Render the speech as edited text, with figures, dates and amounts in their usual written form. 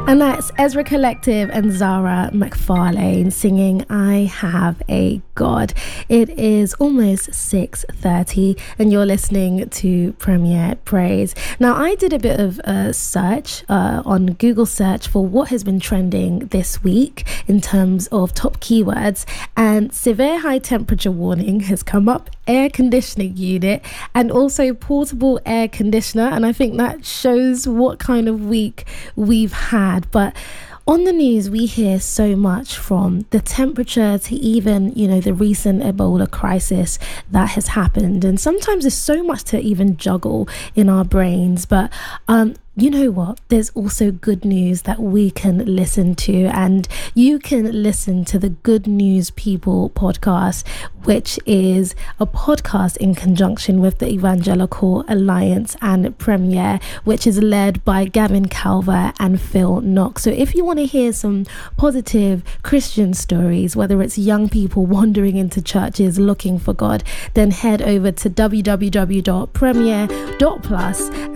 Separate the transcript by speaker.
Speaker 1: And that's Ezra Collective and Zara McFarlane singing I Have a God. It is almost 6:30 and you're listening to Premier Praise. Now, I did a bit of a search on Google search for what has been trending this week in terms of top keywords, and severe high temperature warning has come up, air conditioning unit, and also portable air conditioner. And I think that shows what kind of week we've had. But on the news, we hear so much, from the temperature to even, the recent Ebola crisis that has happened. And sometimes there's so much to even juggle in our brains. But you know what? There's also good news that we can listen to, and you can listen to the Good News People podcast, which is a podcast in conjunction with the Evangelical Alliance and Premier, which is led by Gavin Calver and Phil Knox. So if you want to hear some positive Christian stories, whether it's young people wandering into churches looking for God, then head over to www.premier.plus